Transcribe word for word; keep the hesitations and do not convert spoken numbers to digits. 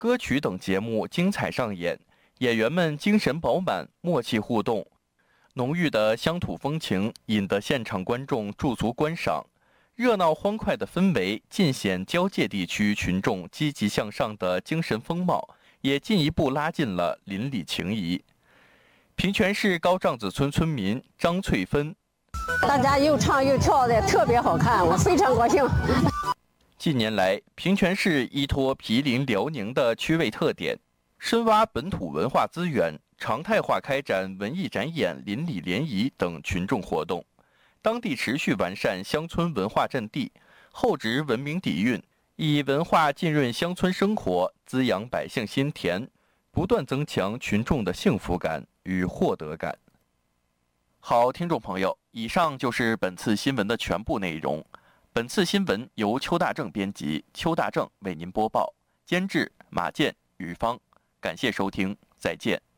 歌曲等节目精彩上演，演员们精神饱满，默契互动，浓郁的乡土风情引得现场观众驻足观赏。热闹欢快的氛围尽显交界地区群众积极向上的精神风貌，也进一步拉近了邻里情谊。平泉市高帐子村村民张翠芬： 大家又唱又跳的特别好看，我非常高兴。 近年来，平泉市依托毗邻辽宁的区位特点，深挖本土文化资源，常态化开展文艺展演、邻里联谊等群众活动。当地持续完善乡村文化阵地，厚植文明底蕴，以文化浸润乡村生活，滋养百姓心田，不断增强群众的幸福感与获得感。好，听众朋友，以上就是本次新闻的全部内容。本次新闻由邱大正编辑，邱大正为您播报，监制马健、于芳。感谢收听，再见。